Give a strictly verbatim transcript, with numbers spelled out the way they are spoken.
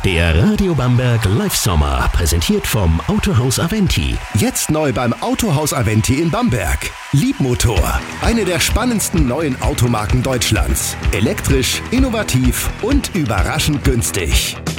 Der Radio Bamberg Live Sommer, präsentiert vom Autohaus Aventi. Jetzt neu beim Autohaus Aventi in Bamberg. Liebmotor, eine der spannendsten neuen Automarken Deutschlands. Elektrisch, innovativ und überraschend günstig.